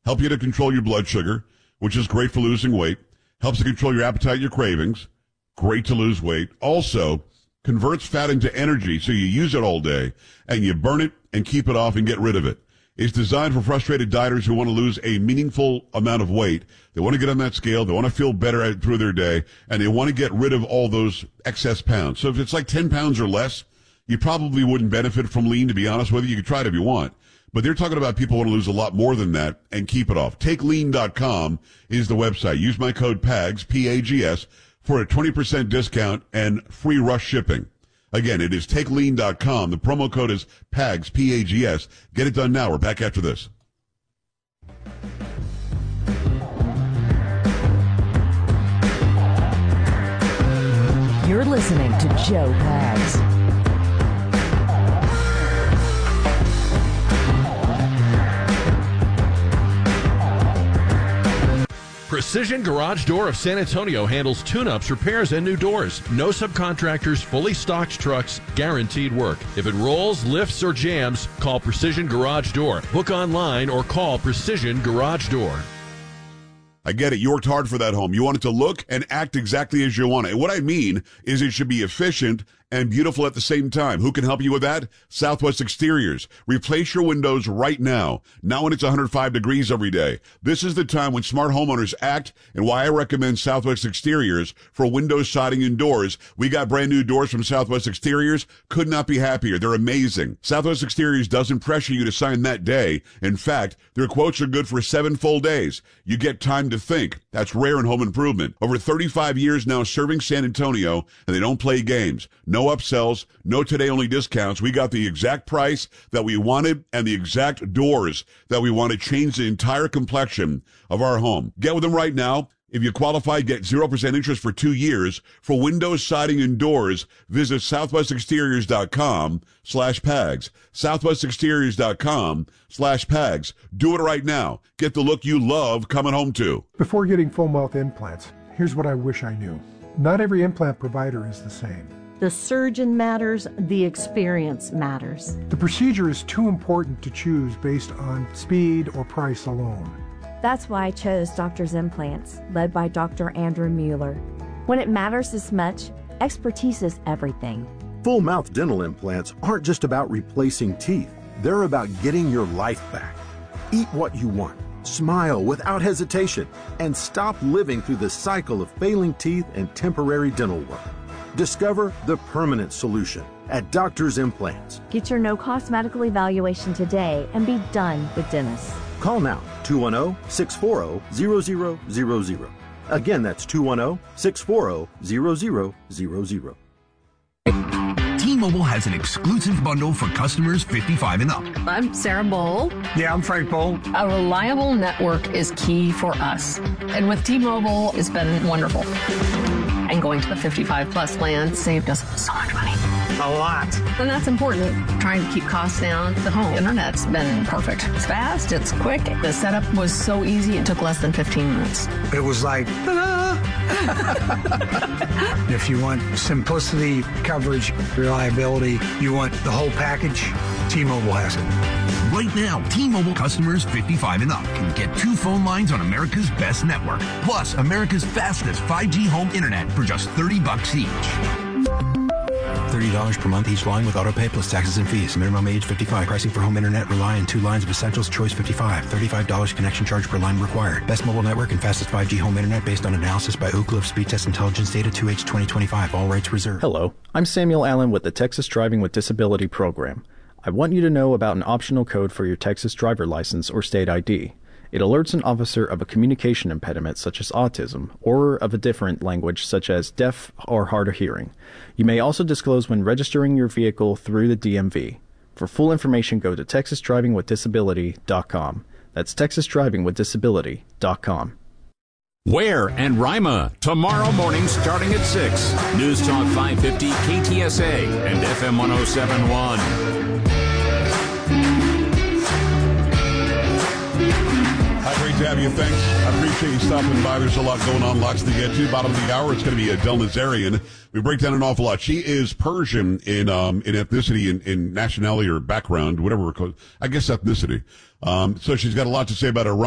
help you to control your blood sugar, which is great for losing weight, helps to control your appetite and your cravings, great to lose weight. Also, converts fat into energy, so you use it all day, and you burn it and keep it off and get rid of it. It's designed for frustrated dieters who want to lose a meaningful amount of weight. They want to get on that scale, they want to feel better through their day, and they want to get rid of all those excess pounds. So if it's like 10 pounds or less, you probably wouldn't benefit from lean, to be honest with you. You can try it if you want. But they're talking about people who want to lose a lot more than that and keep it off. TakeLean.com is the website. Use my code PAGS, P-A-G-S, for a 20% discount and free rush shipping. Again, it is TakeLean.com. The promo code is PAGS, P-A-G-S. Get it done now. We're back after this. You're listening to Joe Pags. Precision Garage Door of San Antonio handles tune-ups, repairs, and new doors. No subcontractors, fully stocked trucks, guaranteed work. If it rolls, lifts, or jams, call Precision Garage Door. Book online or call Precision Garage Door. I get it. You worked hard for that home. You want it to look and act exactly as you want it. And what I mean is it should be efficient and beautiful at the same time. Who can help you with that? Southwest Exteriors. Replace your windows right now. Now when it's 105 degrees every day. This is the time when smart homeowners act, and why I recommend Southwest Exteriors for windows, siding, and doors. We got brand new doors from Southwest Exteriors. Could not be happier. They're amazing. Southwest Exteriors doesn't pressure you to sign that day. In fact, their quotes are good for 7 full days. You get time to think. That's rare in home improvement. Over 35 years now serving San Antonio, and they don't play games. No upsells, no today-only discounts. We got the exact price that we wanted and the exact doors that we want to change the entire complexion of our home. Get with them right now. If you qualify, get 0% interest for 2 years. For windows, siding, and doors, visit southwestexteriors.com/PAGS. southwestexteriors.com/PAGS. Do it right now. Get the look you love coming home to. Before getting full mouth implants, here's what I wish I knew. Not every implant provider is the same. The surgeon matters, the experience matters. The procedure is too important to choose based on speed or price alone. That's why I chose Doctor's Implants, led by Dr. Andrew Mueller. When it matters this much, expertise is everything. Full mouth dental implants aren't just about replacing teeth. They're about getting your life back. Eat what you want, smile without hesitation, and stop living through the cycle of failing teeth and temporary dental work. Discover the permanent solution at Doctor's Implants. Get your no-cost medical evaluation today and be done with dentists. Call now, 210-640-0000. Again, that's 210-640-0000. T-Mobile has an exclusive bundle for customers 55 and up. I'm Sarah Bowl. Yeah, I'm Frank Bowl. A reliable network is key for us. And with T-Mobile, it's been wonderful. And going to the 55 plus plan saved us so much money. A lot. And that's important. Trying to keep costs down. The home internet's been perfect. It's fast, it's quick. The setup was so easy, it took less than 15 minutes. It was like, ta-da! If you want simplicity, coverage, reliability, you want the whole package, T-Mobile has it. Right now, T-Mobile customers 55 and up can get 2 phone lines on America's best network, plus America's fastest 5G home internet for just $30 each. $30 per month each line with autopay plus taxes and fees. Minimum age 55. Pricing for home internet rely on 2 lines of Essentials Choice 55. $35 connection charge per line required. Best mobile network and fastest 5G home internet based on analysis by Ookla Speed Test Intelligence Data 2H 2025. All rights reserved. Hello, I'm Samuel Allen with the Texas Driving with Disability program. I want you to know about an optional code for your Texas driver license or state ID. It alerts an officer of a communication impediment such as autism, or of a different language such as deaf or hard of hearing. You may also disclose when registering your vehicle through the DMV. For full information, go to texasdrivingwithdisability.com. That's texasdrivingwithdisability.com. Ware and Rima, tomorrow morning starting at 6. News Talk 550 KTSA and FM 1071. Great to have you. Thanks. I appreciate you stopping by. There's a lot going on, lots to get to. Bottom of the hour, it's going to be Del Nazarian. We break down an awful lot. She is Persian in ethnicity, in nationality or background, whatever we're called. I guess ethnicity. So she's got a lot to say about Iran.